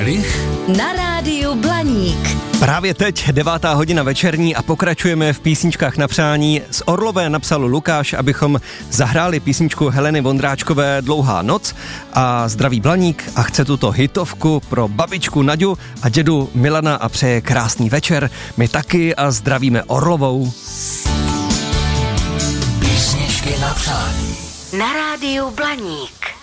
Na rádiu Blaník. Právě teď 9. hodina večerní a pokračujeme v písničkách na přání. Z Orlové napsal Lukáš, abychom zahráli písničku Heleny Vondráčkové Dlouhá noc a zdraví Blaník a chce tuto hitovku pro babičku Naďu a dědu Milana a přeje krásný večer. My taky a zdravíme Orlovou. Písničky na přání. Na rádiu Blaník.